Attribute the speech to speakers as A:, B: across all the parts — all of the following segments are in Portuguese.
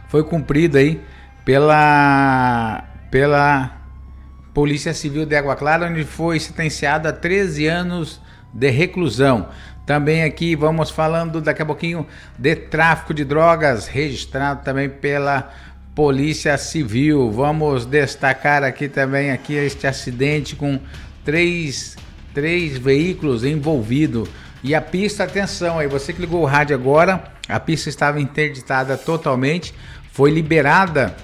A: foi cumprido aí pela Polícia Civil de Água Clara, onde foi sentenciado a 13 anos de reclusão. Também aqui vamos falando daqui a pouquinho de tráfico de drogas, registrado também pela Polícia Civil. Vamos destacar aqui também este acidente com três veículos envolvidos. E a pista, atenção aí, você que ligou o rádio agora, a pista estava interditada totalmente, foi liberada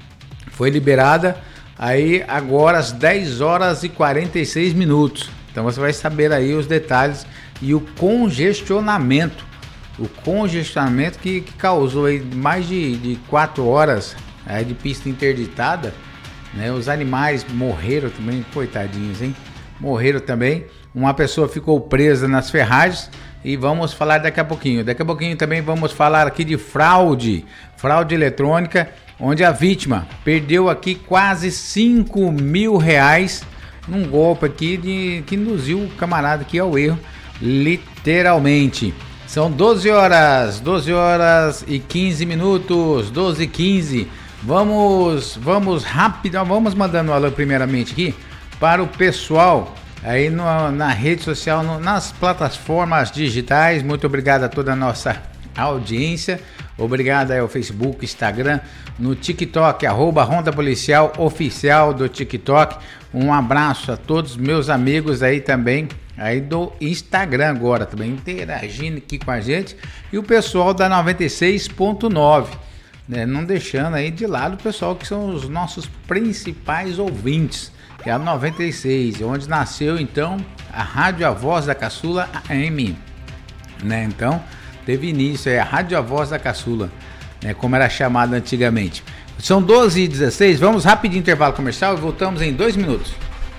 A: aí agora às 10 horas e 46 minutos. Então você vai saber aí os detalhes e o congestionamento que causou aí mais de 4 horas aí de pista interditada, né? Os animais morreram também, coitadinhos, hein? Morreram também. Uma pessoa ficou presa nas ferragens e vamos falar daqui a pouquinho. Daqui a pouquinho também vamos falar aqui de fraude eletrônica, onde a vítima perdeu aqui quase 5 mil reais num golpe aqui que induziu o camarada aqui ao erro, literalmente. São 12 horas e 15 minutos, 12 e 15. Vamos rápido, vamos mandando um alô primeiramente aqui para o pessoal aí na rede social, nas plataformas digitais. Muito obrigado a toda a nossa audiência. Obrigado aí ao Facebook, Instagram, no TikTok, @Ronda Policial Oficial do TikTok. Um abraço a todos meus amigos aí também, aí do Instagram agora, também interagindo aqui com a gente. E o pessoal da 96.9, né? Não deixando aí de lado o pessoal que são os nossos principais ouvintes, que é a 96, onde nasceu então a Rádio A Voz da Caçula AM, né? Então teve início aí a Rádio A Voz da Caçula, né, como era chamada antigamente. São 12h16, vamos rapidinho intervalo comercial e voltamos em 2 minutos.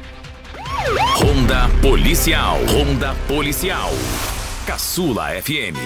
B: Ronda Policial. Ronda Policial. Caçula FM.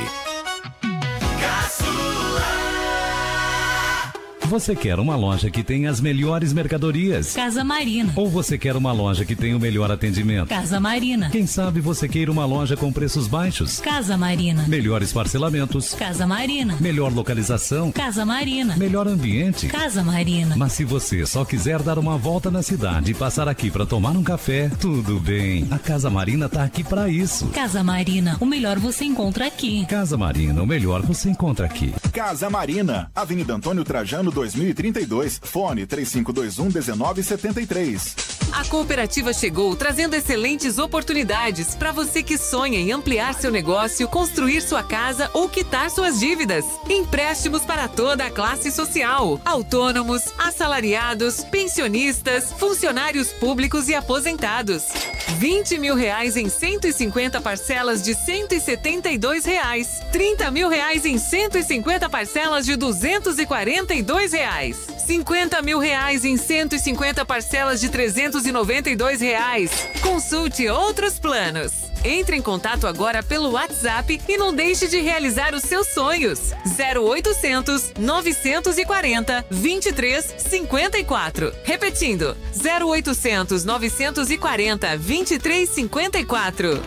B: Você quer uma loja que tem as melhores mercadorias?
C: Casa Marina.
B: Ou você quer uma loja que tem o melhor atendimento?
C: Casa Marina.
B: Quem sabe você queira uma loja com preços baixos?
C: Casa Marina.
B: Melhores parcelamentos?
C: Casa Marina.
B: Melhor localização?
C: Casa Marina.
B: Melhor ambiente?
C: Casa Marina.
B: Mas se você só quiser dar uma volta na cidade e passar aqui para tomar um café, tudo bem. A Casa Marina tá aqui para isso.
C: Casa Marina, o melhor você encontra aqui.
B: Casa Marina, o melhor você encontra aqui.
D: Casa Marina, Avenida Antônio Trajano 2032, fone 3521-1973.
E: A cooperativa chegou trazendo excelentes oportunidades para você que sonha em ampliar seu negócio, construir sua casa ou quitar suas dívidas. Empréstimos para toda a classe social, autônomos, assalariados, pensionistas, funcionários públicos e aposentados. R$20 mil em 150 parcelas de R$172, R$30 mil em 150 parcelas de R$242, R$50 mil em 150 parcelas de R$392. Consulte outros planos. Entre em contato agora pelo WhatsApp e não deixe de realizar os seus sonhos. 0800 940 2354. Repetindo, 0800 940 2354.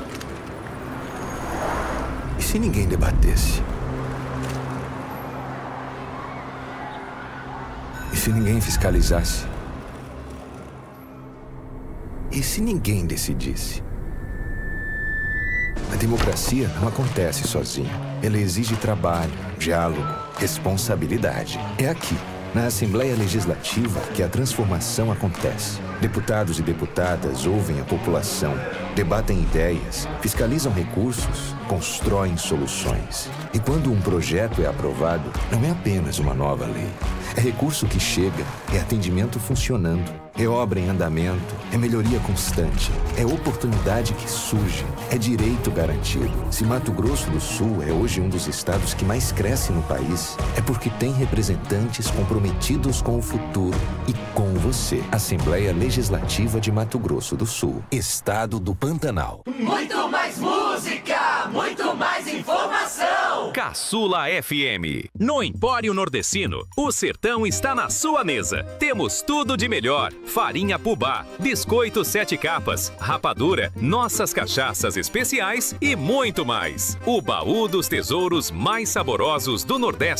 F: E se ninguém debatesse? E se ninguém fiscalizasse? E se ninguém decidisse? A democracia não acontece sozinha. Ela exige trabalho, diálogo, responsabilidade. É aqui, na Assembleia Legislativa, que a transformação acontece. Deputados e deputadas ouvem a população, debatem ideias, fiscalizam recursos, constroem soluções. E quando um projeto é aprovado, não é apenas uma nova lei. É recurso que chega, é atendimento funcionando, é obra em andamento, é melhoria constante, é oportunidade que surge, é direito garantido. Se Mato Grosso do Sul é hoje um dos estados que mais cresce no país, é porque tem representantes comprometidos com o futuro e com você. Assembleia Legislativa de Mato Grosso do Sul, Estado do Pantanal.
G: Muito mais música, muito mais informação.
B: Caçula FM. No Empório Nordestino, o sertão está na sua mesa. Temos tudo de melhor: farinha Pubá, biscoito 7 capas, rapadura, nossas cachaças especiais e muito mais. O baú dos tesouros mais saborosos do Nordeste.